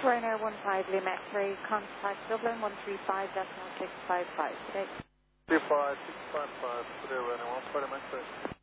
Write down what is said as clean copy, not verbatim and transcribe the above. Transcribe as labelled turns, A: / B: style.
A: Ryanair 15 Lima X-ray, contact Dublin 135.655 today.
B: 25655, today Ryanair 15 Lima X-ray.